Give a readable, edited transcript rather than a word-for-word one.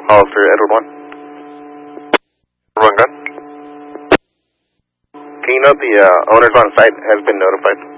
Hollister, Edward 1. Edward 1 gun. Can you note the owners on site has been notified?